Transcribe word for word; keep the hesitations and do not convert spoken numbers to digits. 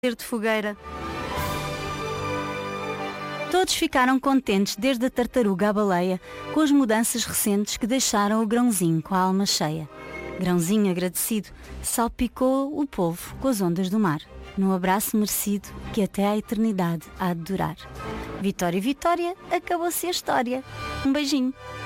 de fogueira. Todos ficaram contentes, desde a tartaruga à baleia, com as mudanças recentes que deixaram o grãozinho com a alma cheia. Grãozinho agradecido salpicou o povo com as ondas do mar, num abraço merecido que até à eternidade há de durar. Vitória, Vitória, acabou-se a história. Um beijinho.